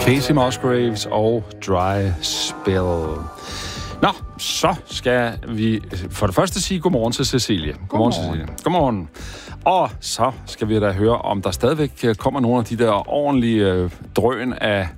Casey Musgraves og Dry Spell. Nå, så skal vi for det første sige godmorgen til Cecilie. Godmorgen, Cecilie. Godmorgen. Og så skal vi da høre, om der stadigvæk kommer nogle af de der ordentlige drøn af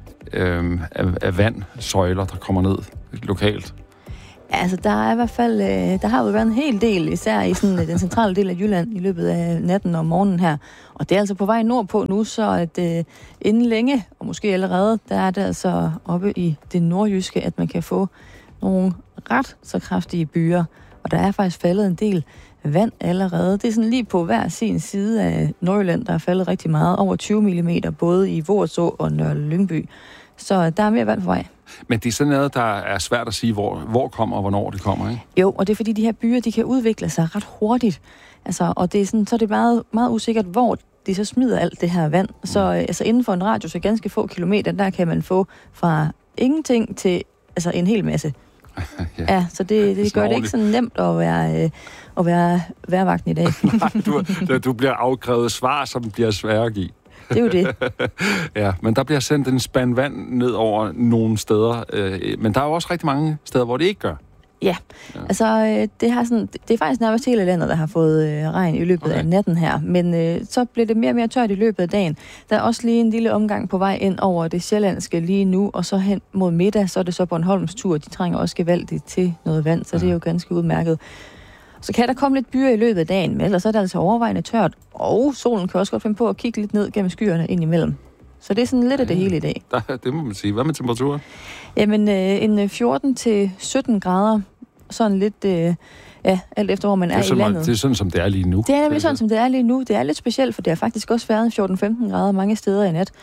vandsøjler, der kommer ned lokalt. Altså, der er i hvert fald, der har jo været en hel del, især i sådan den centrale del af Jylland i løbet af natten og morgenen her. Og det er altså på vej nordpå nu, så at inden længe, og måske allerede, der er det altså oppe i det nordjyske, at man kan få nogle ret så kraftige byer. Og der er faktisk faldet en del vand allerede. Det er sådan lige på hver sin side af Nordjylland, der er faldet rigtig meget. Over 20 mm, både i Voerså og Nørre Lyngby. Så der er mere vand på vej. Men det er sådan noget, der er svært at sige, hvor kommer og hvornår det kommer, ikke? Jo, og det er fordi, de her byer, de kan udvikle sig ret hurtigt. Altså, og det er sådan, så er det meget, meget usikkert, hvor de så smider alt det her vand. Så altså, inden for en radius af ganske få kilometer, der kan man få fra ingenting til altså, en hel masse. Ja, så det gør det ikke så nemt at være vejrvagten i dag. Nej, du bliver afkrævet svar, som bliver svære at give. Det er jo det. Ja, men der bliver sendt en spand vand ned over nogle steder. Men der er jo også rigtig mange steder, hvor det ikke gør. Ja. Altså det er faktisk nærmest hele landet, der har fået regn i løbet af natten her. Men så bliver det mere og mere tørt i løbet af dagen. Der er også lige en lille omgang på vej ind over det sjællandske lige nu, og så hen mod middag, så er det så Bornholms tur. De trænger også gevaldigt til noget vand, så det er jo ganske udmærket. Så kan der komme lidt byer i løbet af dagen, men ellers er det altså overvejende tørt. Og solen kan også godt finde på at kigge lidt ned gennem skyerne ind imellem. Så det er sådan lidt af det hele i dag. Det må man sige. Hvad med temperaturen? Jamen, en 14 til 17 grader. Sådan lidt, alt efter hvor man er i landet. Det er sådan, som det er lige nu. Det er nemlig sådan, som det er lige nu. Det er lidt specielt, for det har faktisk også været 14-15 grader mange steder i nat.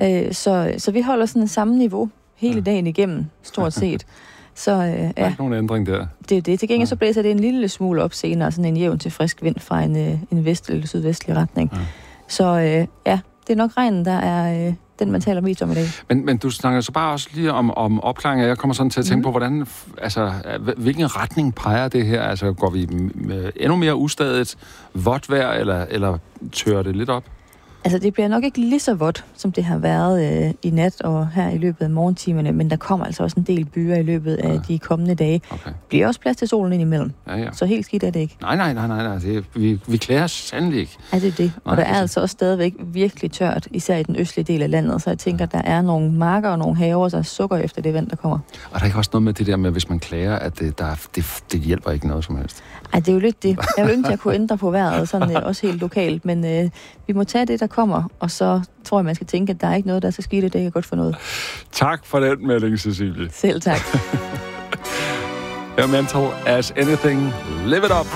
Så vi holder sådan samme niveau hele dagen igennem, stort set. Så, der er ikke nogen ændring der. Det er det. Til gengæld så blæser det en lille smule op senere, sådan en jævn til frisk vind fra en vest- eller sydvestlig retning. Ja. Så det er nok regnen, der er den, man taler mest om i dag. Men du snakker så bare også lige om opklaring. Jeg kommer sådan til at tænke på, hvordan, altså, hvilken retning peger det her? Altså, går vi endnu mere ustadigt vådt vejr, eller tørrer det lidt op? Altså, det bliver nok ikke lige så vådt, som det har været i nat og her i løbet af morgentimerne, men der kommer altså også en del byer i løbet af de kommende dage. Okay. Bliver også plads til solen ind imellem. Ja. Så helt skidt er det ikke. Nej. Vi klarer sandelig ikke. Ja, det er det. Og der er altså også stadigvæk virkelig tørt, især i den østlige del af landet, så jeg tænker, at der er nogle marker og nogle haver, der sukker efter det vand, der kommer. Og der er ikke også noget med det der med, hvis man klager, at det hjælper ikke noget som helst? Ej, det er jo lidt det. Jeg vil ønske, at jeg kunne ændre på vejret, sådan også helt lokalt, men vi må tage det, der kommer, og så tror jeg, man skal tænke, at der er ikke noget, der er så skidt, det er godt for noget. Tak for den melding, Cecilie. Selv tak. Mental as anything, live it up.